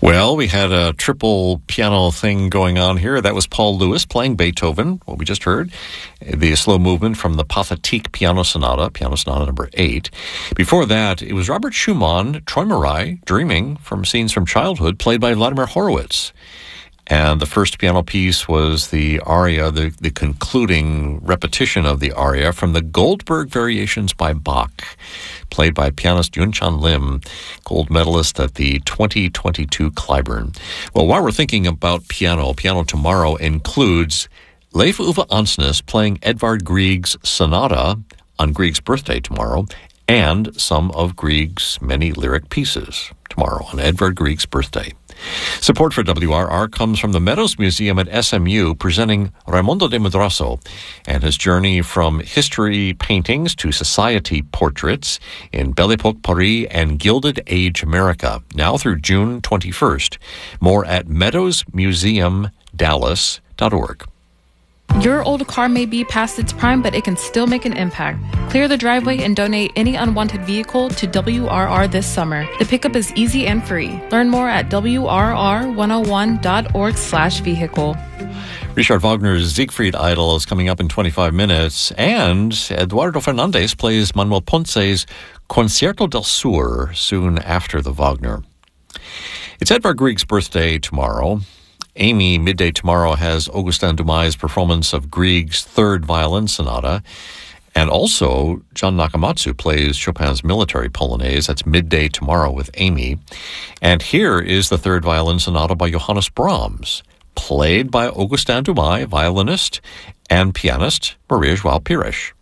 Well, we had a triple piano thing going on here. That was Paul Lewis playing Beethoven, what we just heard, the slow movement from the Pathétique Piano Sonata number 8. Before that, it was Robert Schumann, Träumerei, Dreaming, from Scenes from Childhood, played by Vladimir Horowitz. And the first piano piece was the aria, the concluding repetition of the aria from the Goldberg Variations by Bach, played by pianist Yun-Chan Lim, gold medalist at the 2022 Clyburn. Well, while we're thinking about piano tomorrow includes Leif Ove Ansnes playing Edvard Grieg's sonata on Grieg's birthday tomorrow, and some of Grieg's many lyric pieces tomorrow on Edvard Grieg's birthday. Support for WRR comes from the Meadows Museum at SMU, presenting Raimondo de Madrazo and his journey from history paintings to society portraits in Belle Epoque Paris and Gilded Age America, now through June 21st. More at meadowsmuseumdallas.org. Your old car may be past its prime, but it can still make an impact. Clear the driveway and donate any unwanted vehicle to WRR this summer. The pickup is easy and free. Learn more at WRR101.org/vehicle. Richard Wagner's Siegfried Idol is coming up in 25 minutes, and Eduardo Fernandez plays Manuel Ponce's Concierto del Sur soon after the Wagner. It's Edvard Grieg's birthday tomorrow. Amy, midday tomorrow, has Augustin Dumais' performance of Grieg's third violin sonata. And also, John Nakamatsu plays Chopin's Military Polonaise. That's midday tomorrow with Amy. And here is the third violin sonata by Johannes Brahms, played by Augustin Dumais, violinist, and pianist Maria João Pires.